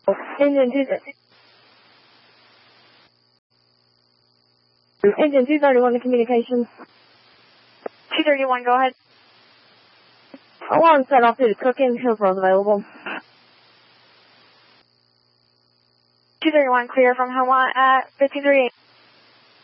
Engine 231 to communications. 231, go ahead. Alarm set off due to cooking. Hillsboro's available. 231, clear from Homa at 1538.